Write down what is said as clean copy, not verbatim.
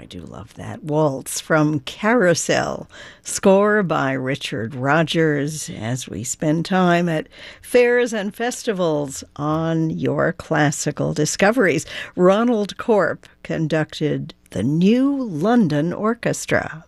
do love that. Waltz from Carousel, score by Richard Rodgers, as we spend time at fairs and festivals on your classical discoveries. Ronald Corp conducted the New London Orchestra.